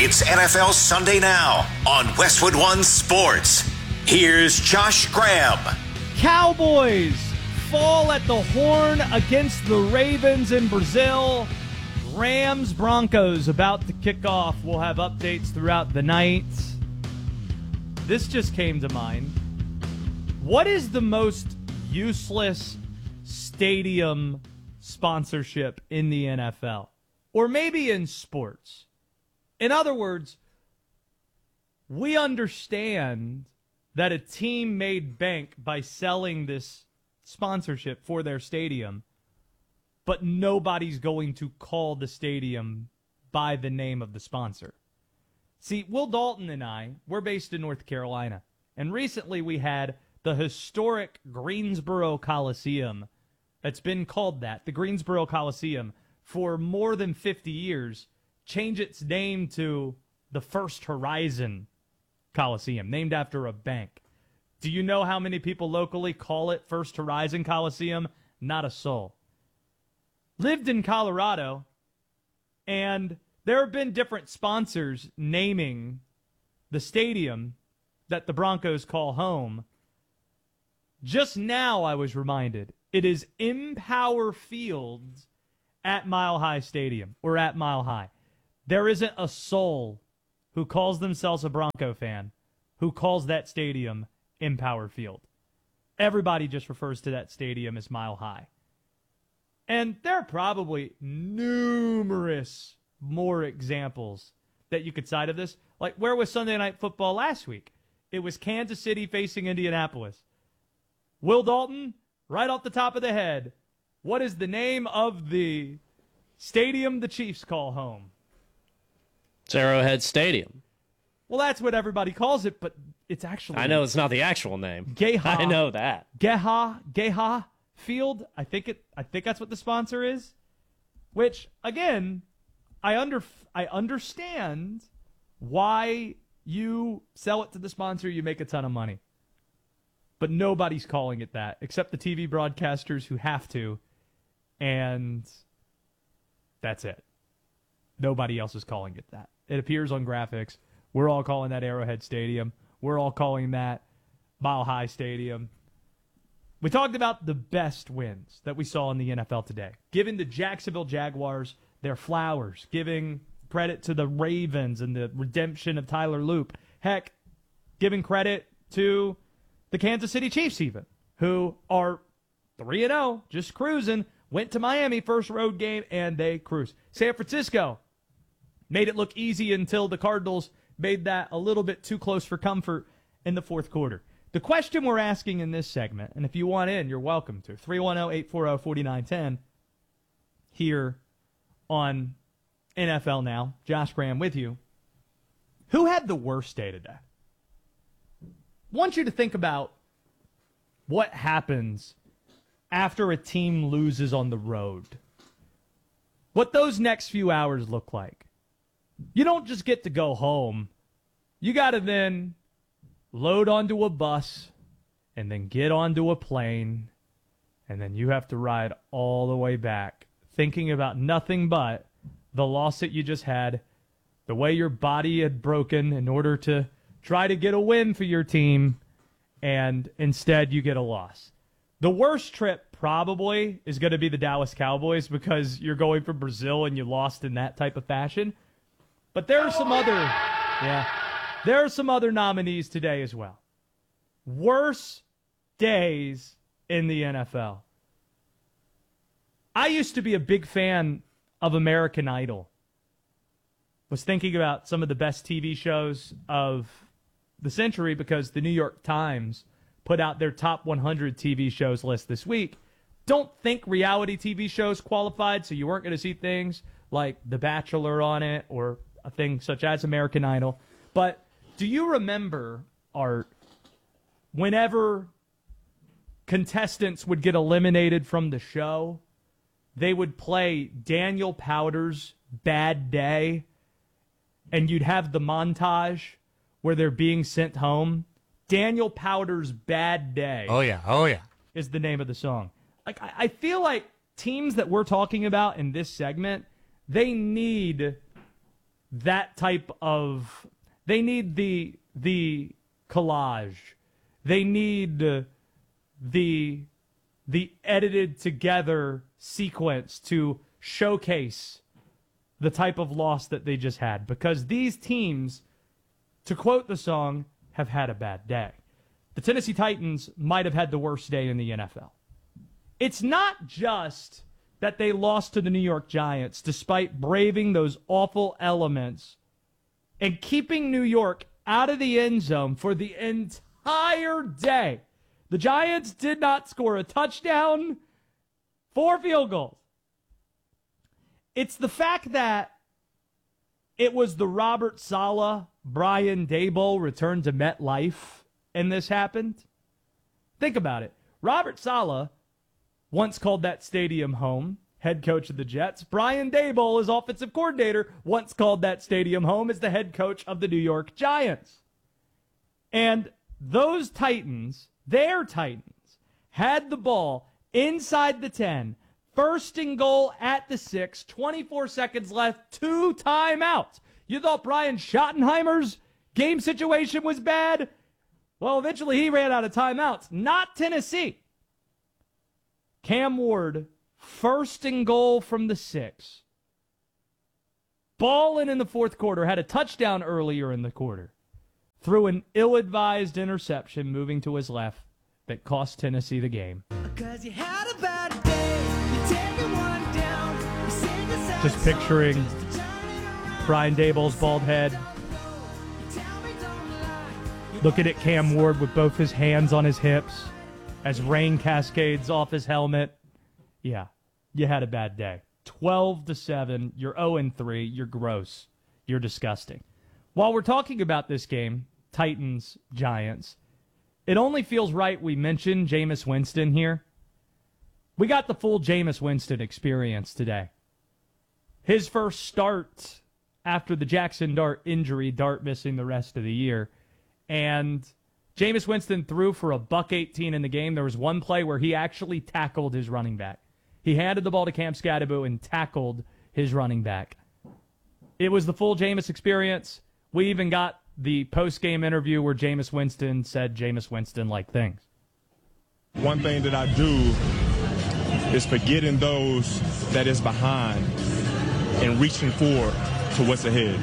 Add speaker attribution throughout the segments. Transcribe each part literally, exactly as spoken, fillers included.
Speaker 1: It's N F L Sunday Now on Westwood One Sports. Here's Josh Graham.
Speaker 2: Cowboys fall at the horn against the Ravens in Brazil. Rams Broncos about to kick off. We'll have updates throughout the night. This just came to mind. What is the most useless stadium sponsorship in the N F L? Or maybe in sports? In other words, we understand that a team made bank by selling this sponsorship for their stadium, but nobody's going to call the stadium by the name of the sponsor. See, Will Dalton and I, we're based in North Carolina, and recently we had the historic Greensboro Coliseum that's been called that, the Greensboro Coliseum, for more than fifty years, change its name to the First Horizon Coliseum, named after a bank. Do you know how many people locally call it First Horizon Coliseum? Not a soul. Lived in Colorado, and there have been different sponsors naming the stadium that the Broncos call home. Just now I was reminded it is Empower Field at Mile High Stadium, or at Mile High. There isn't a soul who calls themselves a Bronco fan who calls that stadium Empower Field. Everybody just refers to that stadium as Mile High. And there are probably numerous more examples that you could cite of this. Like, where was Sunday Night Football last week? It was Kansas City facing Indianapolis. Will Dalton, right off the top of the head, what is the name of the stadium the Chiefs call home?
Speaker 3: It's Arrowhead Stadium.
Speaker 2: Well, that's what everybody calls it, but it's actually...
Speaker 3: I know it's not the actual name.
Speaker 2: Geha.
Speaker 3: I know that.
Speaker 2: Geha, Geha Field. I think it. I think that's what the sponsor is. Which, again, I under I understand why you sell it to the sponsor. You make a ton of money, but nobody's calling it that except the T V broadcasters who have to, and that's it. Nobody else is calling it that. It appears on graphics. We're all calling that Arrowhead Stadium. We're all calling that Mile High Stadium. We talked about the best wins that we saw in the N F L today. Giving the Jacksonville Jaguars their flowers. Giving credit to the Ravens and the redemption of Tyler Loop. Heck, giving credit to the Kansas City Chiefs even, who are three and oh, just cruising. Went to Miami, first road game, and they cruise. San Francisco made it look easy until the Cardinals made that a little bit too close for comfort in the fourth quarter. The question we're asking in this segment, and if you want in, you're welcome to, three one zero, eight four zero, four nine one zero here on N F L Now. Josh Graham with you. Who had the worst day today? I want you to think about what happens after a team loses on the road. What those next few hours look like. You don't just get to go home. You got to then load onto a bus and then get onto a plane, and then you have to ride all the way back thinking about nothing but the loss that you just had, the way your body had broken in order to try to get a win for your team, and instead you get a loss. The worst trip probably is going to be the Dallas Cowboys because you're going from Brazil and you lost in that type of fashion. But there are some other, yeah, there are some other nominees today as well. Worst days in the N F L. I used to be a big fan of American Idol. Was thinking about some of the best T V shows of the century because the New York Times put out their top one hundred T V shows list this week. Don't think reality T V shows qualified, so you weren't going to see things like The Bachelor on it or a thing such as American Idol. But do you remember, Art, whenever contestants would get eliminated from the show, they would play Daniel Powter's Bad Day, and you'd have the montage where they're being sent home? Daniel Powter's Bad Day.
Speaker 4: Oh, yeah. Oh, yeah.
Speaker 2: Is the name of the song. Like, I feel like teams that we're talking about in this segment, they need that type of, they need the the collage. They need uh, the the edited together sequence to showcase the type of loss that they just had, because these teams, to quote the song, have had a bad day. The Tennessee Titans might have had the worst day in the N F L. It's not just that they lost to the New York Giants despite braving those awful elements and keeping New York out of the end zone for the entire day. The Giants did not score a touchdown, four field goals. It's the fact that it was the Robert Saleh, Brian Daboll return to MetLife, and this happened. Think about it. Robert Saleh once called that stadium home, head coach of the Jets. Brian Daboll, as offensive coordinator, once called that stadium home as the head coach of the New York Giants. And those Titans, their Titans, had the ball inside the ten, first and goal at the six, twenty-four seconds left, two timeouts. You thought Brian Schottenheimer's game situation was bad? Well, eventually he ran out of timeouts. Not Tennessee. Cam Ward, first and goal from the six. Balling in the fourth quarter, had a touchdown earlier in the quarter. Threw an ill-advised interception moving to his left that cost Tennessee the game.
Speaker 4: You had a bad day. You take one down. You sing a sad
Speaker 2: Just picturing Brian Daboll's bald head. Looking at Cam Ward with both his hands on his hips as rain cascades off his helmet. Yeah, you had a bad day. twelve to seven. You're oh and three. You're gross. You're disgusting. While we're talking about this game, Titans, Giants, it only feels right we mention Jameis Winston here. We got the full Jameis Winston experience today. His first start after the Jackson Dart injury, Dart missing the rest of the year. And Jameis Winston threw for a buck eighteen in the game. There was one play where he actually tackled his running back. He handed the ball to Cam Scadaboo and tackled his running back. It was the full Jameis experience. We even got the post-game interview where Jameis Winston said Jameis Winston-like things.
Speaker 5: One thing that I do is forgetting those that is behind and reaching forward to what's ahead.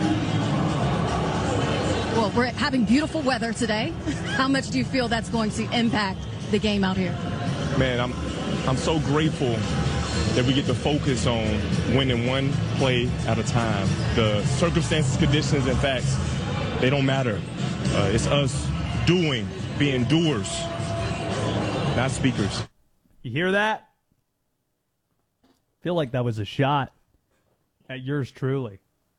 Speaker 6: Well, we're having beautiful weather today. How much do you feel that's going to impact the game out here?
Speaker 5: Man, I'm I'm so grateful that we get to focus on winning one play at a time. The circumstances, conditions, and facts, they don't matter. Uh, it's us doing, being doers, not speakers.
Speaker 2: You hear that? Feel like that was a shot at yours truly.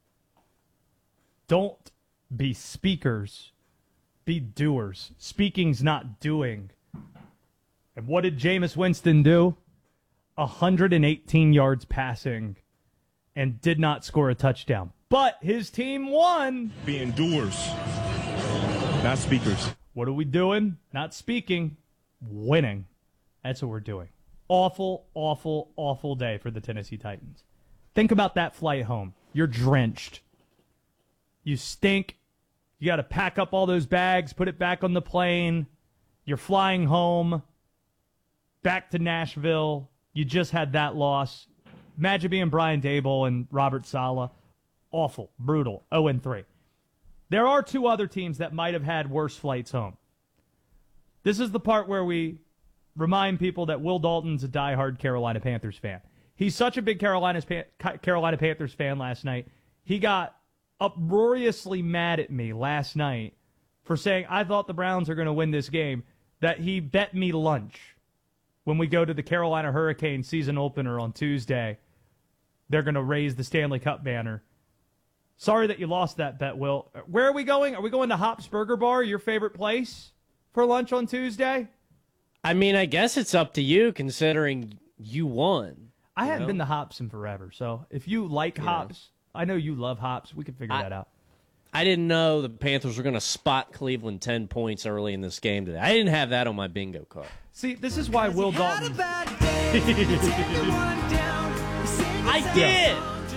Speaker 2: Don't be speakers, be doers. Speaking's not doing. And what did Jameis Winston do? one hundred eighteen yards passing and did not score a touchdown. But his team won.
Speaker 5: Being doers, not speakers.
Speaker 2: What are we doing? Not speaking, winning. That's what we're doing. Awful, awful, awful day for the Tennessee Titans. Think about that flight home. You're drenched. You stink. You got to pack up all those bags, put it back on the plane. You're flying home, back to Nashville. You just had that loss. Imagine being Brian Daboll and Robert Saleh. Awful, brutal, oh and three. There are two other teams that might have had worse flights home. This is the part where we remind people that Will Dalton's a diehard Carolina Panthers fan. He's such a big Carolina, Carolina Panthers fan last night. He got uproariously mad at me last night for saying I thought the Browns are going to win this game, that he bet me lunch when we go to the Carolina Hurricane season opener on Tuesday. They're going to raise the Stanley Cup banner. Sorry that you lost that bet, Will. Where are we going? Are we going to Hops Burger Bar, your favorite place, for lunch on Tuesday?
Speaker 3: I mean, I guess it's up to you considering you won.
Speaker 2: I
Speaker 3: you
Speaker 2: haven't
Speaker 3: know?
Speaker 2: been to Hops in forever, so if you like
Speaker 3: You
Speaker 2: Hops, I know you love Hops. We can figure
Speaker 3: I,
Speaker 2: that out.
Speaker 3: I didn't know the Panthers were going to spot Cleveland ten points early in this game today. I didn't have that on my bingo card.
Speaker 2: See, this is why Will Dalton...
Speaker 3: I did!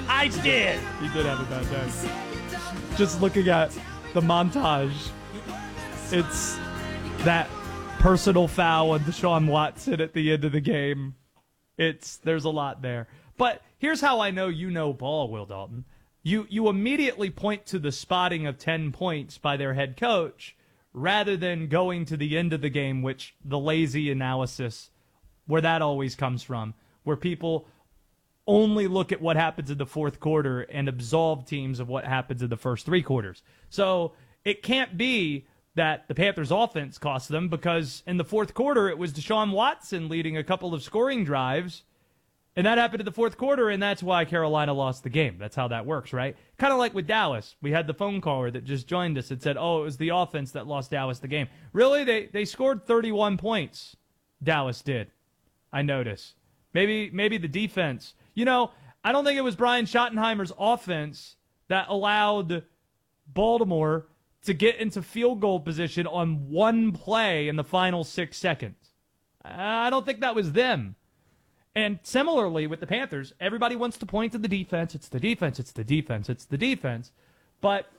Speaker 3: I did.
Speaker 2: He did have a bad day. Just looking at the montage, it's that personal foul on Deshaun Watson at the end of the game. It's there's a lot there. But here's how I know you know ball, Will Dalton. You you immediately point to the spotting of ten points by their head coach rather than going to the end of the game, which the lazy analysis, where that always comes from, where people only look at what happens in the fourth quarter and absolve teams of what happens in the first three quarters. So it can't be that the Panthers' offense cost them, because in the fourth quarter it was Deshaun Watson leading a couple of scoring drives, and that happened in the fourth quarter, and that's why Carolina lost the game. That's how that works, right? Kind of like with Dallas. We had the phone caller that just joined us and said, oh, it was the offense that lost Dallas the game. Really? They they scored thirty-one points. Dallas did. I notice. Maybe maybe the defense. You know, I don't think it was Brian Schottenheimer's offense that allowed Baltimore to get into field goal position on one play in the final six seconds. I don't think that was them. And similarly with the Panthers, everybody wants to point to the defense. It's the defense, it's the defense, it's the defense. But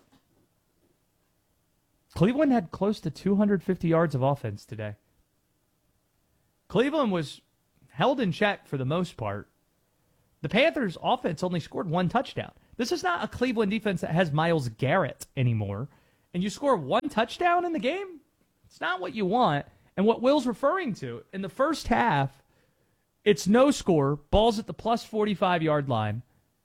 Speaker 2: Cleveland had close to two hundred fifty yards of offense today. Cleveland was held in check for the most part. The Panthers' offense only scored one touchdown. This is not a Cleveland defense that has Myles Garrett anymore. And you score one touchdown in the game? It's not what you want. And what Will's referring to, in the first half, it's no score, ball's at the plus forty-five-yard line,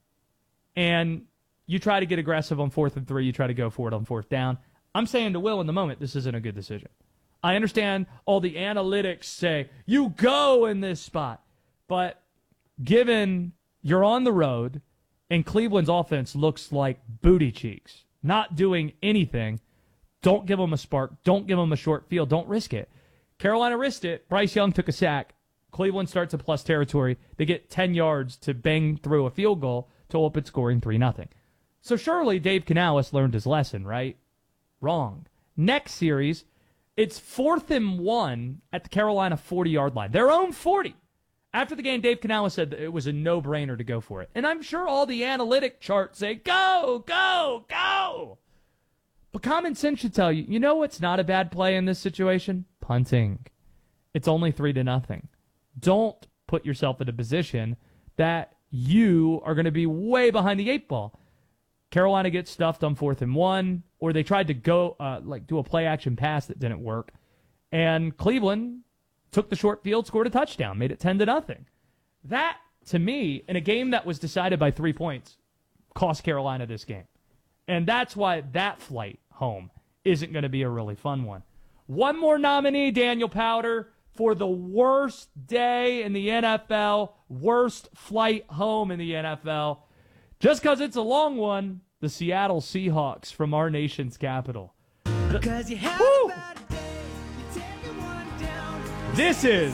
Speaker 2: and you try to get aggressive on fourth and three, you try to go for it on fourth down. I'm saying to Will in the moment, this isn't a good decision. I understand all the analytics say, you go in this spot. But given you're on the road and Cleveland's offense looks like booty cheeks, not doing anything, don't give them a spark. Don't give them a short field. Don't risk it. Carolina risked it. Bryce Young took a sack. Cleveland starts at plus territory. They get ten yards to bang through a field goal to open scoring three nothing. So surely Dave Canales learned his lesson, right? Wrong. Next series, it's fourth and one at the Carolina forty-yard line. Their own forty. After the game, Dave Canales said that it was a no-brainer to go for it. And I'm sure all the analytic charts say, go, go, go. But common sense should tell you, you know what's not a bad play in this situation? Punting. It's only three to nothing. Don't put yourself in a position that you are going to be way behind the eight ball. Carolina gets stuffed on fourth and one, or they tried to go, uh, like, do a play-action pass that didn't work. And Cleveland took the short field, scored a touchdown, made it ten to nothing. That, to me, in a game that was decided by three points, cost Carolina this game. And that's why that flight home isn't going to be a really fun one. One more nominee, Daniel Powder, for the worst day in the N F L, worst flight home in the N F L. Just because it's a long one, the Seattle Seahawks from our nation's capital.
Speaker 4: Cause you have
Speaker 2: Woo!
Speaker 4: a bad day, you take one down.
Speaker 2: This is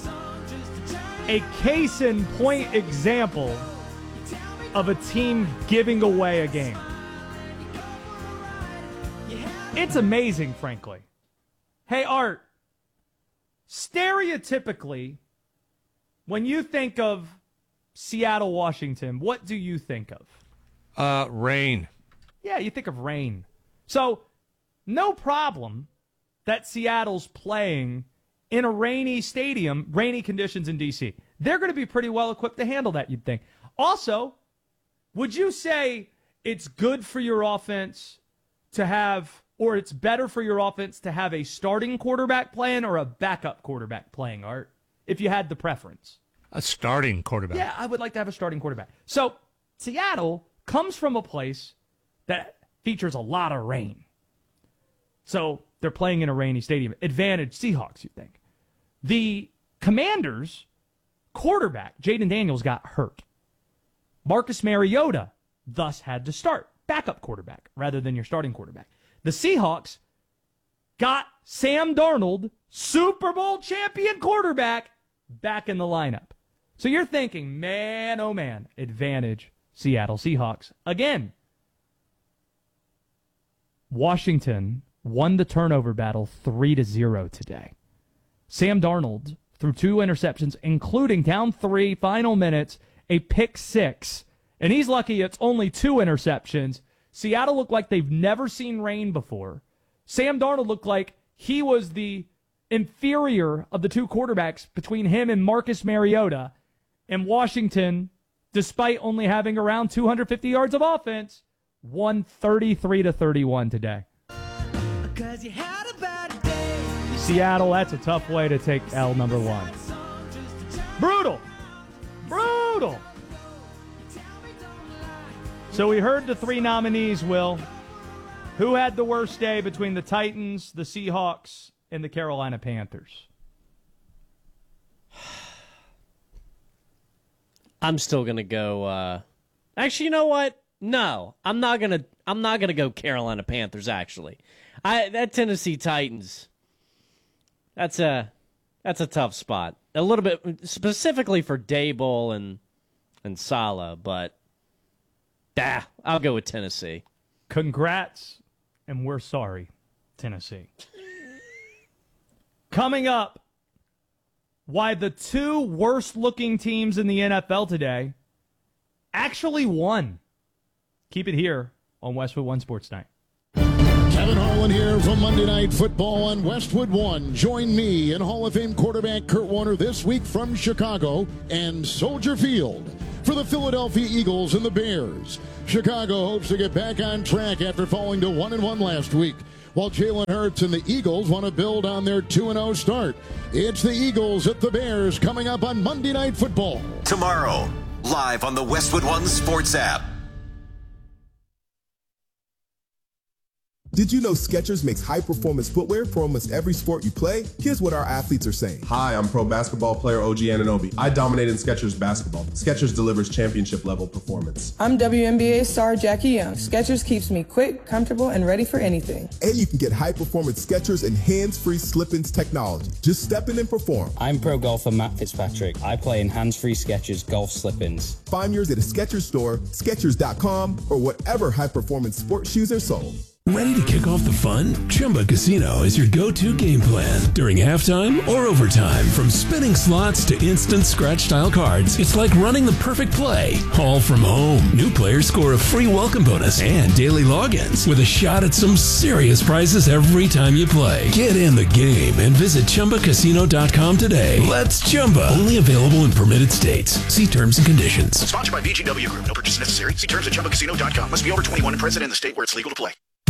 Speaker 2: a case in point example of a team giving away a game. It's amazing, frankly. Hey, Art, stereotypically, when you think of Seattle, Washington, what do you think of?
Speaker 7: Uh, rain.
Speaker 2: Yeah, you think of rain. So, no problem that Seattle's playing in a rainy stadium, rainy conditions in D C. They're going to be pretty well equipped to handle that, you'd think. Also, would you say it's good for your offense to have, or it's better for your offense to have a starting quarterback playing or a backup quarterback playing, Art, if you had the preference?
Speaker 7: A starting quarterback.
Speaker 2: Yeah, I would like to have a starting quarterback. So, Seattle comes from a place that features a lot of rain. So, they're playing in a rainy stadium. Advantage Seahawks, you think. The Commanders' quarterback, Jaden Daniels, got hurt. Marcus Mariota thus had to start. Backup quarterback rather than your starting quarterback. The Seahawks got Sam Darnold, Super Bowl champion quarterback, back in the lineup. So you're thinking, man, oh man, advantage Seattle Seahawks. Again, Washington won the turnover battle three to zero today. Sam Darnold threw two interceptions, including down three, final minutes, a pick six, and he's lucky it's only two interceptions. Seattle looked like they've never seen rain before. Sam Darnold looked like he was the inferior of the two quarterbacks between him and Marcus Mariota. And Washington, despite only having around two hundred fifty yards of offense, won thirty-three to thirty-one today.
Speaker 4: Cause you had a bad day.
Speaker 2: Seattle, that's a tough way to take L number one. Brutal. Brutal. So we heard the three nominees, Will. Who had the worst day between the Titans, the Seahawks, and the Carolina Panthers?
Speaker 3: I'm still gonna go. Uh, actually, you know what? No, I'm not gonna. I'm not gonna go Carolina Panthers. Actually, I that Tennessee Titans. That's a that's a tough spot. A little bit specifically for Daboll and and Saleh, but ah, I'll go with Tennessee.
Speaker 2: Congrats, and we're sorry, Tennessee. Coming up, why the two worst-looking teams in the N F L today actually won. Keep it here on Westwood One Sports Night.
Speaker 8: Kevin Harlan here from Monday Night Football on Westwood One. Join me and Hall of Fame quarterback Kurt Warner this week from Chicago and Soldier Field for the Philadelphia Eagles and the Bears. Chicago hopes to get back on track after falling to one and one last week, while Jalen Hurts and the Eagles want to build on their two and oh start. It's the Eagles at the Bears coming up on Monday Night Football.
Speaker 1: Tomorrow, live on the Westwood One Sports app.
Speaker 9: Did you know Skechers makes high-performance footwear for almost every sport you play? Here's what our athletes are saying.
Speaker 10: Hi, I'm pro basketball player O G Anunoby. I dominate in Skechers basketball. Skechers delivers championship-level performance.
Speaker 11: I'm W N B A star Jackie Young. Skechers keeps me quick, comfortable, and ready for anything.
Speaker 9: And you can get high-performance Skechers and hands-free slip-ins technology. Just step in and perform.
Speaker 12: I'm pro golfer Matt Fitzpatrick. I play in hands-free Skechers golf slip-ins.
Speaker 9: Find yours at a Skechers store, Skechers dot com, or whatever high-performance sports shoes are sold.
Speaker 13: Ready to kick off the fun? Chumba Casino is your go-to game plan during halftime or overtime. From spinning slots to instant scratch-style cards, it's like running the perfect play, all from home. New players score a free welcome bonus and daily logins with a shot at some serious prizes every time you play. Get in the game and visit Chumba Casino dot com today. Let's Chumba. Only available in permitted states. See terms and conditions.
Speaker 14: Sponsored by V G W Group. No purchase necessary. See terms at Chumba Casino dot com. Must be over twenty-one and present in the state where it's legal to play.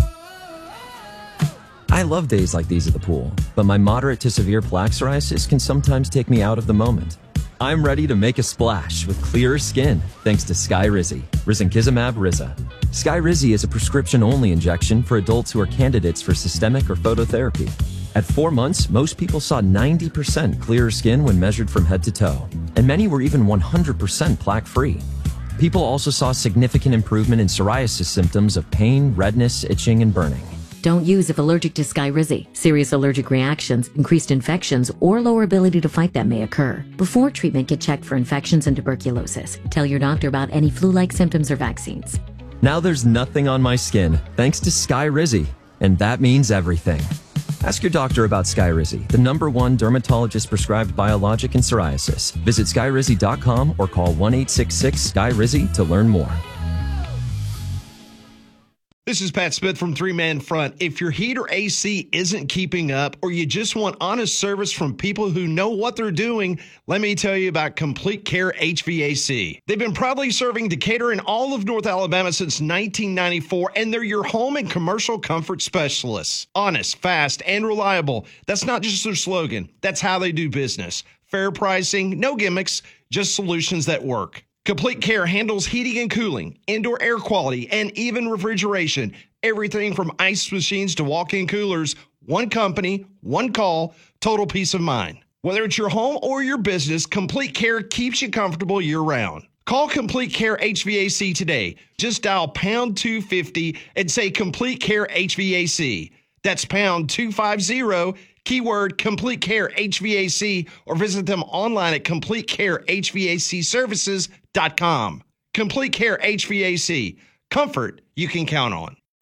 Speaker 15: I love days like these at the pool, but my moderate to severe plaque psoriasis can sometimes take me out of the moment. I'm ready to make a splash with clearer skin thanks to Skyrizi, risankizumab Riza. Skyrizi is a prescription-only injection for adults who are candidates for systemic or phototherapy. At four months, most people saw ninety percent clearer skin when measured from head to toe, and many were even one hundred percent plaque-free. People also saw significant improvement in psoriasis symptoms of pain, redness, itching, and burning.
Speaker 16: Don't use if allergic to Skyrizi. Serious allergic reactions, increased infections, or lower ability to fight them may occur. Before treatment, get checked for infections and tuberculosis. Tell your doctor about any flu-like symptoms or vaccines.
Speaker 15: Now there's nothing on my skin thanks to Skyrizi, and that means everything. Ask your doctor about Skyrizi, the number one dermatologist-prescribed biologic in psoriasis. Visit Skyrizi dot com or call one eight six six S K Y R I Z I to learn more.
Speaker 17: This is Pat Smith from Three Man Front. If your heat or A C isn't keeping up, or you just want honest service from people who know what they're doing, let me tell you about Complete Care H V A C. They've been proudly serving Decatur and all of North Alabama since nineteen ninety-four, and they're your home and commercial comfort specialists. Honest, fast, and reliable. That's not just their slogan. That's how they do business. Fair pricing, no gimmicks, just solutions that work. Complete Care handles heating and cooling, indoor air quality, and even refrigeration. Everything from ice machines to walk-in coolers. One company, one call, total peace of mind. Whether it's your home or your business, Complete Care keeps you comfortable year-round. Call Complete Care H V A C today. Just dial pound two fifty and say Complete Care H V A C. That's pound two fifty, keyword Complete Care H V A C, or visit them online at complete care h v a c services dot com. Complete Care H V A C. Comfort you can count on.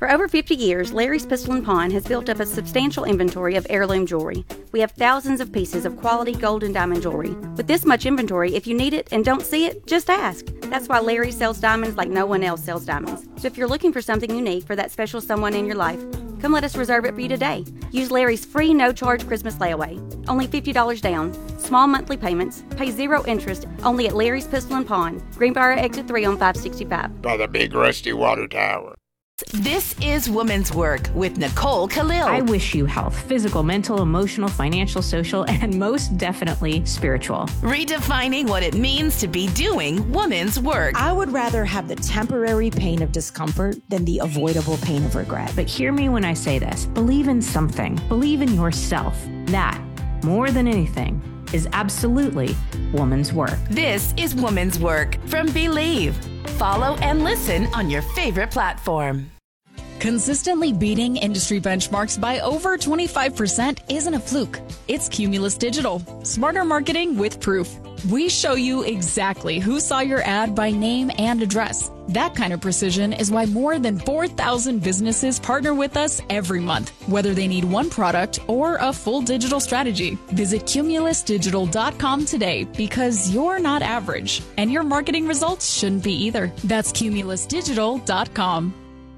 Speaker 18: For over fifty years, Larry's Pistol and Pawn has built up a substantial inventory of heirloom jewelry. We have thousands of pieces of quality gold and diamond jewelry. With this much inventory, if you need it and don't see it, just ask. That's why Larry sells diamonds like no one else sells diamonds. So if you're looking for something unique for that special someone in your life, come let us reserve it for you today. Use Larry's free no-charge Christmas layaway. Only fifty dollars down. Small monthly payments. Pay zero interest. Only at Larry's Pistol and Pawn. Greenbrier Exit three on five sixty-five.
Speaker 19: By the big rusty water tower.
Speaker 20: This is Woman's Work with Nicole Khalil.
Speaker 21: I wish you health, physical, mental, emotional, financial, social, and most definitely spiritual.
Speaker 20: Redefining what it means to be doing woman's work.
Speaker 22: I would rather have the temporary pain of discomfort than the avoidable pain of regret.
Speaker 21: But hear me when I say this. Believe in something. Believe in yourself. That, more than anything, is absolutely woman's work.
Speaker 20: This is Woman's Work from Believe. Follow and listen on your favorite platform.
Speaker 23: Consistently beating industry benchmarks by over twenty-five percent isn't a fluke. It's Cumulus Digital. Smarter marketing with proof. We show you exactly who saw your ad by name and address. That kind of precision is why more than four thousand businesses partner with us every month, whether they need one product or a full digital strategy. Visit cumulus digital dot com today because you're not average, and your marketing results shouldn't be either. That's cumulus digital dot com.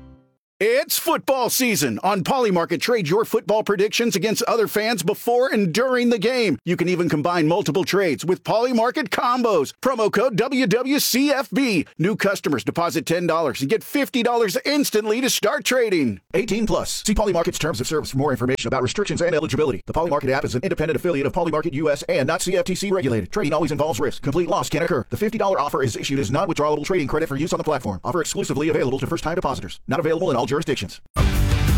Speaker 14: It's football season. On Polymarket, trade your football predictions against other fans before and during the game. You can even combine multiple trades with Polymarket combos. Promo code W W C F B. New customers deposit ten dollars and get fifty dollars instantly to start trading.
Speaker 24: eighteen plus. See Polymarket's terms of service for more information about restrictions and eligibility. The Polymarket app is an independent affiliate of Polymarket U S and not C F T C regulated. Trading always involves risk. Complete loss can occur. The fifty dollars offer is issued as non-withdrawable trading credit for use on the platform. Offer exclusively available to first-time depositors. Not available in all jurisdictions.